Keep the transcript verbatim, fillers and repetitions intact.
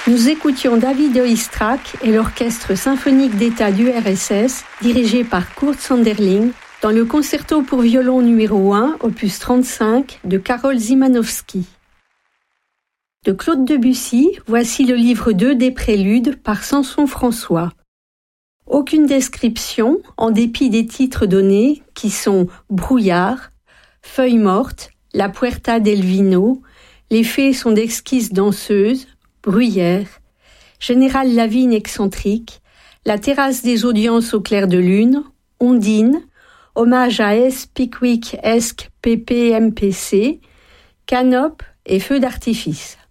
Nous écoutions David Oistrakh et l'Orchestre symphonique d'État d'U R S S, dirigé par Kurt Sanderling, dans le concerto pour violon numéro un, opus trente-cinq, de Karol Szymanowski. De Claude Debussy, voici le livre deux des Préludes par Sanson-François. Aucune description, en dépit des titres donnés, qui sont Brouillard, Feuilles mortes, La Puerta del Vino, Les fées sont d'exquises danseuses, Bruyère, Général Lavigne excentrique, La terrasse des audiences au clair de lune, Ondine, Hommage à S. Pickwick-esque P P M P C, Canop et Feux d'artifice.